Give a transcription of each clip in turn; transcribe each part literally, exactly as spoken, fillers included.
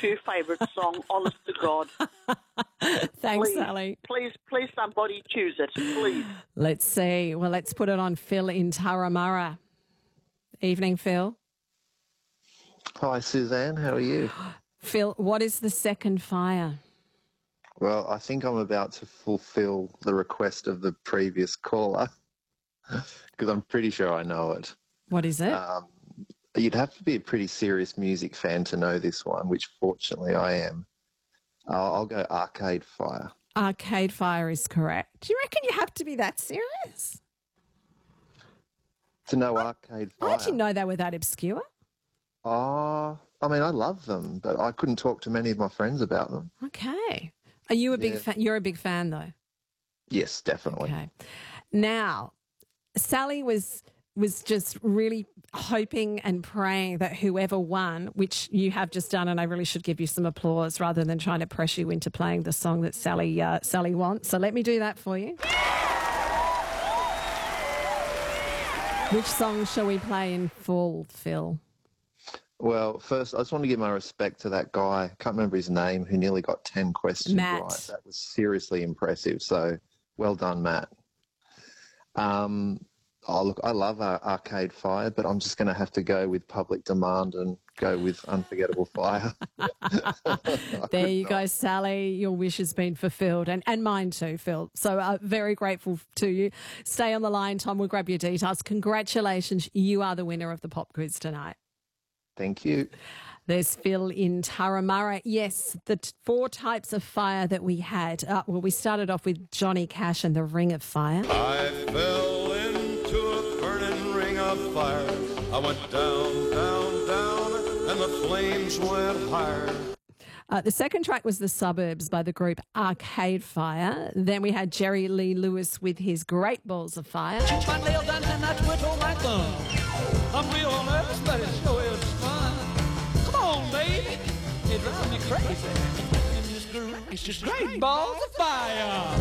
two favourite song, honest to God. Thanks, please, Sally. Please, please, somebody choose it, please. Let's see. Well, let's put it on Phil in Turramurra. Evening, Phil. Hi, Suzanne. How are you? Phil, what is the second fire? Well, I think I'm about to fulfil the request of the previous caller because I'm pretty sure I know it. What is it? Um, you'd have to be a pretty serious music fan to know this one, which fortunately I am. I'll, I'll go Arcade Fire. Arcade Fire is correct. Do you reckon you have to be that serious? To know Arcade Fire? How did you know they were that obscure? Oh, I mean, I love them, but I couldn't talk to many of my friends about them. Okay. Are you a big Yeah. fan? You're a big fan, though? Yes, definitely. Okay. Now, Sally was was just really hoping and praying that whoever won, which you have just done, and I really should give you some applause rather than trying to press you into playing the song that Sally uh, Sally wants. So let me do that for you. Which song shall we play in full, Phil? Well, first, I just want to give my respect to that guy. I can't remember his name, who nearly got ten questions Matt. right. That was seriously impressive. So, well done, Matt. Um, oh, look, I love uh, Arcade Fire, but I'm just going to have to go with Public Demand and go with Unforgettable Fire. There you go, Sally. Your wish has been fulfilled, and, and mine too, Phil. So uh, very grateful to you. Stay on the line, Tom. We'll grab your details. Congratulations. You are the winner of the pop quiz tonight. Thank you. There's Phil in Turramurra. Yes, the t- four types of fire that we had. Uh, well, we started off with Johnny Cash and the Ring of Fire. I fell into a burning ring of fire. I went down, down, down, and the flames went higher. Uh, the second track was The Suburbs by the group Arcade Fire. Then we had Jerry Lee Lewis with his Great Balls of Fire. I'm real nervous, but it sure is fun. Come on, baby. It drives me crazy. And this groove, it's just great balls of fire.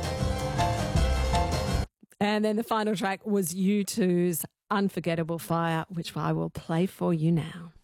And then the final track was U two's Unforgettable Fire, which I will play for you now.